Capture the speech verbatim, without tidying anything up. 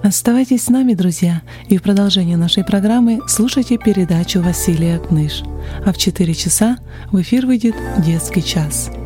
Оставайтесь с нами, друзья, и в продолжении нашей программы слушайте передачу Василия Кныш. А в четыре часа в эфир выйдет «Детский час».